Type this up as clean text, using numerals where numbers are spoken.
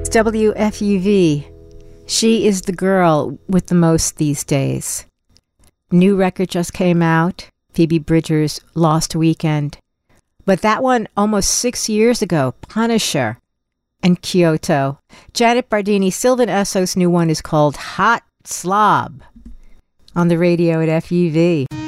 It's WFUV. She is the girl with the most these days. New record just came out, Phoebe Bridgers' Lost Weekend. But that one almost 6 years ago, Punisher and Kyoto. Janet Bardini, Sylvan Esso's new one is called Hot Slob on the radio at FUV.